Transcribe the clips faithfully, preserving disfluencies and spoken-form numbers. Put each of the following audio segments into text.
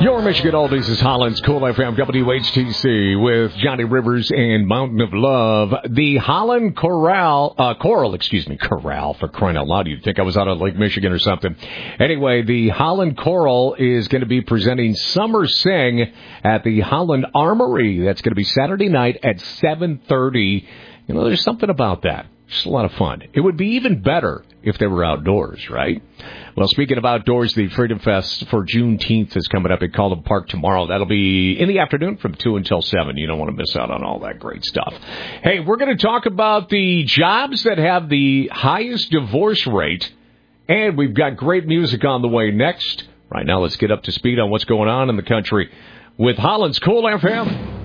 Your Michigan Oldies is Holland's Cool F M W H T C with Johnny Rivers and Mountain of Love. The Holland Chorale, uh, Choral, excuse me, Chorale, for crying out loud. You'd think I was out of Lake Michigan or something. Anyway, the Holland Choral is going to be presenting Summer Sing at the Holland Armory. That's going to be Saturday night at seven thirty. You know, there's something about that. Just a lot of fun. It would be even better if they were outdoors, right? Well, speaking of outdoors, the Freedom Fest for Juneteenth is coming up at Calden Park tomorrow. That'll be in the afternoon from two until seven. You don't want to miss out on all that great stuff. Hey, we're going to talk about the jobs that have the highest divorce rate, and we've got great music on the way next. Right now, let's get up to speed on what's going on in the country with Holland's Cool F M.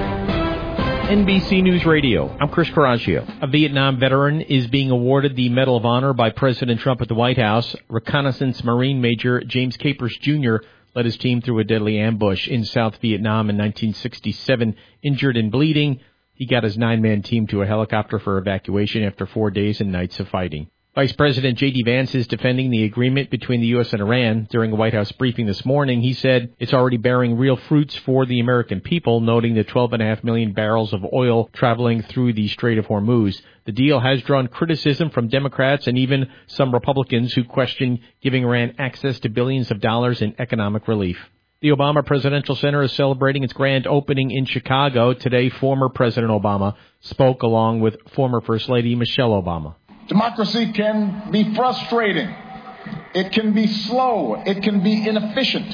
N B C News Radio. I'm Chris Coraggio. A Vietnam veteran is being awarded the Medal of Honor by President Trump at the White House. Reconnaissance Marine Major James Capers Junior led his team through a deadly ambush in South Vietnam in nineteen sixty-seven. Injured and bleeding, he got his nine-man team to a helicopter for evacuation after four days and nights of fighting. Vice President J D. Vance is defending the agreement between the U S and Iran. During a White House briefing this morning, he said it's already bearing real fruits for the American people, noting the twelve point five million barrels of oil traveling through the Strait of Hormuz. The deal has drawn criticism from Democrats and even some Republicans who question giving Iran access to billions of dollars in economic relief. The Obama Presidential Center is celebrating its grand opening in Chicago. Today, former President Obama spoke along with former First Lady Michelle Obama. Democracy can be frustrating. It can be slow. It can be inefficient.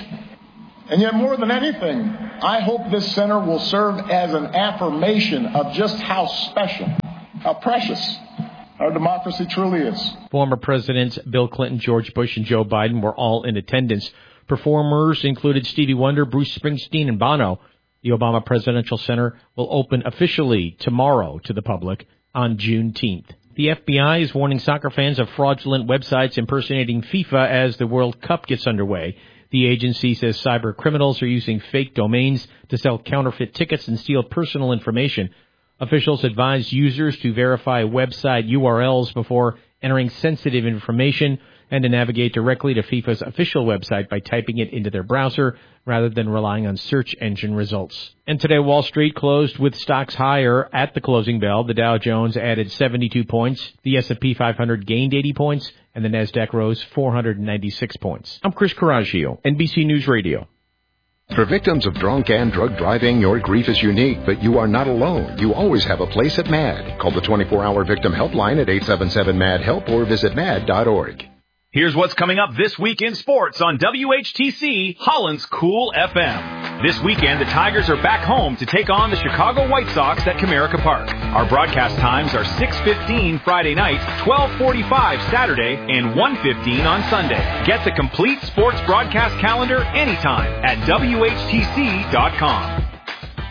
And yet, more than anything, I hope this center will serve as an affirmation of just how special, how precious our democracy truly is. Former Presidents Bill Clinton, George Bush, and Joe Biden were all in attendance. Performers included Stevie Wonder, Bruce Springsteen, and Bono. The Obama Presidential Center will open officially tomorrow to the public on Juneteenth. The F B I is warning soccer fans of fraudulent websites impersonating FIFA as the World Cup gets underway. The agency says cyber criminals are using fake domains to sell counterfeit tickets and steal personal information. Officials advise users to verify website U R Ls before entering sensitive information and to navigate directly to FIFA's official website by typing it into their browser rather than relying on search engine results. And today, Wall Street closed with stocks higher at the closing bell. The Dow Jones added seventy-two points, the S and P five hundred gained eighty points, and the Nasdaq rose four hundred ninety-six points. I'm Chris Coraggio, N B C News Radio. For victims of drunk and drug driving, your grief is unique, but you are not alone. You always have a place at MAD. Call the twenty-four hour victim helpline at eight seven seven M A D HELP or visit mad dot org. Here's what's coming up this week in sports on W H T C, Holland's Cool F M. This weekend, the Tigers are back home to take on the Chicago White Sox at Comerica Park. Our broadcast times are six fifteen Friday night, twelve forty-five Saturday, and one fifteen on Sunday. Get the complete sports broadcast calendar anytime at W H T C dot com.